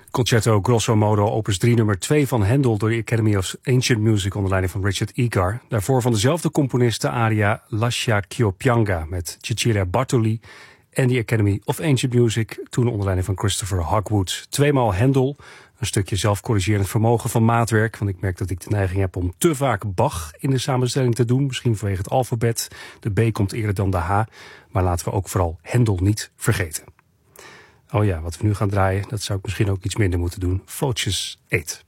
Concerto Grosso Modo opus 3 nummer 2 van Handel door de Academy of Ancient Music onder leiding van Richard Egar. Daarvoor van dezelfde componist de aria Lascia ch'io pianga met Cecilia Bartoli en de Academy of Ancient Music, toen onder leiding van Christopher Hogwood. Tweemaal Handel, een stukje zelfcorrigerend vermogen van maatwerk, want ik merk dat ik de neiging heb om te vaak Bach in de samenstelling te doen, misschien vanwege het alfabet. De B komt eerder dan de H, maar laten we ook vooral Handel niet vergeten. Oh ja, wat we nu gaan draaien, dat zou ik misschien ook iets minder moeten doen. Floatjes 8.